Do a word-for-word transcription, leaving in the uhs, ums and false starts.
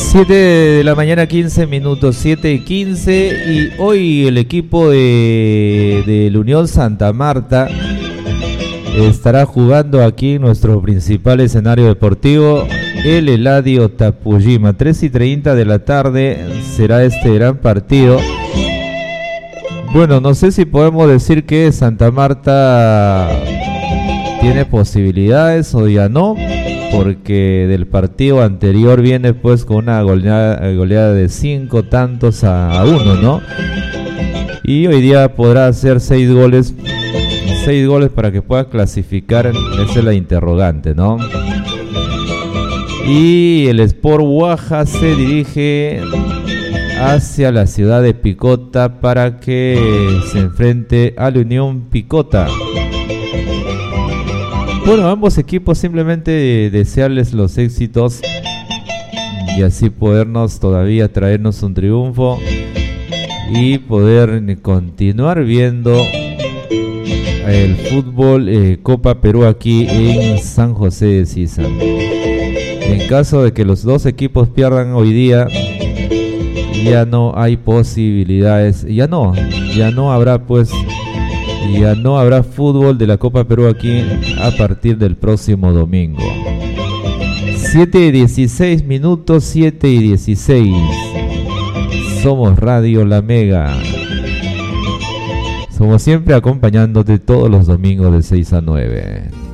siete de la mañana, quince minutos, siete y quince, y hoy el equipo de, de la Unión Santa Marta estará jugando aquí en nuestro principal escenario deportivo, el Eladio Tapujima. Tres y treinta de la tarde será este gran partido. Bueno, no sé si podemos decir que Santa Marta tiene posibilidades o ya no, porque del partido anterior viene pues con una goleada, goleada de cinco tantos a, a uno, ¿no? Y hoy día podrá hacer seis goles, seis goles para que pueda clasificar. Esa es la interrogante, ¿no? Y el Sport Huaja se dirige hacia la ciudad de Picota para que se enfrente a la Unión Picota. Bueno, a ambos equipos simplemente desearles los éxitos y así podernos todavía traernos un triunfo y poder continuar viendo el fútbol eh, Copa Perú aquí en San José de Sisa. En caso de que los dos equipos pierdan hoy día, ya no hay posibilidades, ya no, ya no habrá pues ya no habrá fútbol de la Copa Perú aquí a partir del próximo domingo. siete y dieciséis minutos, siete y dieciséis. Somos Radio La Mega. Somos siempre acompañándote todos los domingos de seis a nueve.